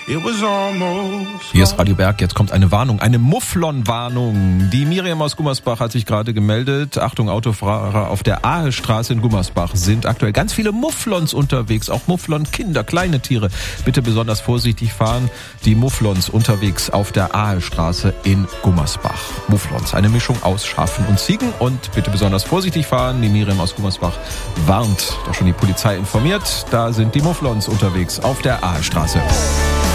Hier ist Radio Berg, jetzt kommt eine Warnung, eine Mufflon-Warnung. Die Miriam aus Gummersbach hat sich gerade gemeldet. Achtung, Autofahrer, auf der Ahestraße in Gummersbach sind aktuell ganz viele Mufflons unterwegs, auch Mufflon-Kinder, kleine Tiere. Bitte besonders vorsichtig fahren, die Mufflons unterwegs auf der Ahestraße in Gummersbach. Mufflons, eine Mischung aus Schafen und Ziegen, und bitte besonders vorsichtig fahren. Die Miriam aus Gummersbach warnt, da schon die Polizei informiert, da sind die Mufflons unterwegs auf der Ahestraße.